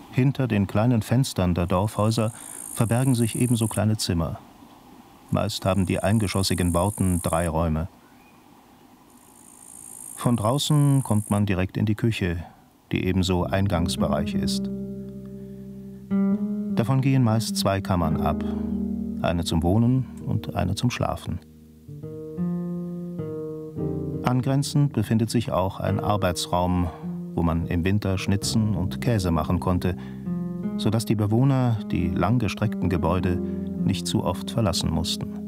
Hinter den kleinen Fenstern der Dorfhäuser verbergen sich ebenso kleine Zimmer. Meist haben die eingeschossigen Bauten 3 Räume. Von draußen kommt man direkt in die Küche, die ebenso Eingangsbereich ist. Davon gehen meist 2 Kammern ab, eine zum Wohnen und eine zum Schlafen. Angrenzend befindet sich auch ein Arbeitsraum, wo man im Winter schnitzen und Käse machen konnte, sodass die Bewohner die langgestreckten Gebäude nicht zu oft verlassen mussten.